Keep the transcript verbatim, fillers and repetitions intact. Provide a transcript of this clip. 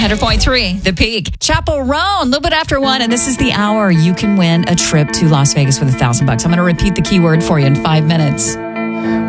hundred point three, The Peak. Chapel Roan, a little bit after one, and this is the hour you can win a trip to Las Vegas with a thousand bucks. I'm going to repeat the keyword for you in five minutes.